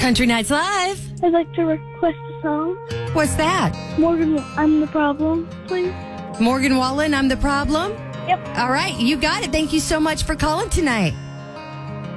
Country Nights Live. I'd like to request a song. What's that? Morgan, I'm the Problem, please. Morgan Wallen, I'm the Problem? Yep. All right, you got it. Thank you so much for calling tonight.